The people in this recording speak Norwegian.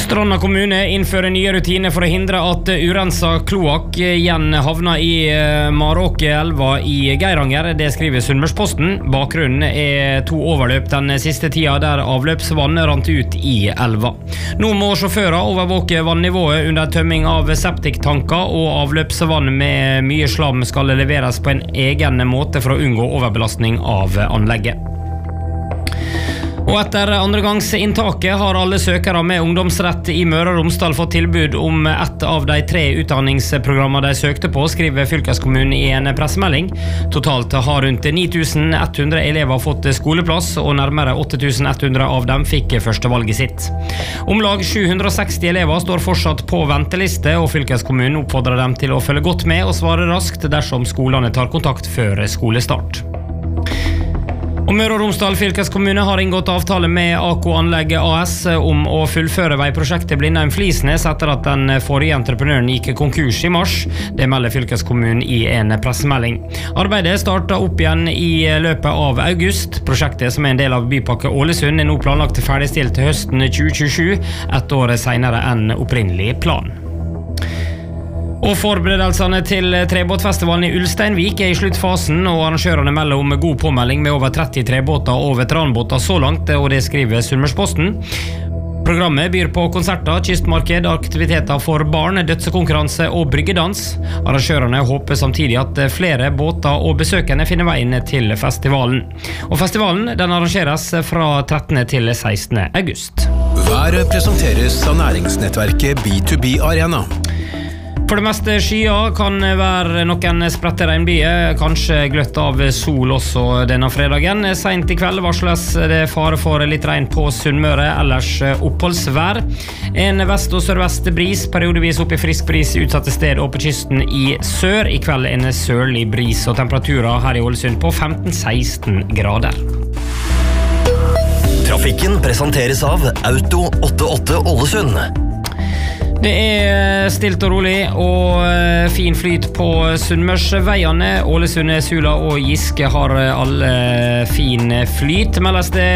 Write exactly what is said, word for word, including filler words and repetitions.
Stranda kommune innfører nye rutiner for å hindre at urensa kloakk igjen havner i Maråkelva i Geiranger. Det skriver Sunnmørsposten. Bakgrunnen er to overløp den siste tida der avløpsvann rant ut i elva. Nå må sjåfører overvåke vannivået under tømming av septiktanker, og avløpsvann med mye slam skal leveres på en egen måte for å unngå overbelastning av anlegget. Og etter andregangsinntaket har alle søkere med ungdomsrett i Møre og Romsdal fått tilbud om ett av de tre utdanningsprogrammene de søkte på, skriver fylkeskommunen i en pressemelding. Totalt har rundt ni tusen ett hundre elever fått skoleplass, og nærmere åtte tusen ett hundre av dem fikk førstevalget sitt. Om lag sju hundre og seksti elever står fortsatt på venteliste, og fylkeskommunen oppfordrer dem til å følge godt med og svare raskt dersom skolene tar kontakt før skolestart. Og Møre og Romsdal fylkeskommune har inngått avtale med A K Anlegg A S om å fullføre veiprosjektet Blindheim-Flisnes etter at den forrige entreprenøren gikk konkurs i mars. Det melder fylkeskommunen i en pressemelding. Arbeidet startet opp igjen i løpet av august. Prosjektet, som er en del av Bypakke Ålesund, er nå planlagt ferdigstilt til høsten tjue tjuesju, ett år senere enn opprinnelig plan. Og forberedelsene til trebåtfestivalen i Ulsteinvik er i sluttfasen, og arrangørene melder om god påmelding med over tretti trebåter og veteranbåter så langt, og det skriver Sunnmørsposten. Programmet byr på konserter, kystmarked, aktiviteter for barn, dødsekonkurranse og bryggedans. Arrangørene håper samtidig at flere båter og besøkende finner veien til festivalen. Og festivalen den arrangeres fra trettende til sekstende august. Været presenteres av næringsnettverket B to B Arena. For det meste skyer kan være noen spredte regnbyger, kanskje gløtt av sol også denne fredagen. Sent i kveld varsles det fare for litt regn på Sunnmøre, ellers oppholdsvær. En vest- og sørvest bris, periodevis opp i frisk bris utsatte sted og på kysten i sør. I kveld en sørlig bris, og temperaturer her i Ålesund på femten til seksten grader. Trafikken presenteres av Auto åttiåtte Ålesund. Det er stilt og rolig og fin flyt på Sunnmørsveiene. Ålesund, Sula og Giske har alle fin flyt, meldes det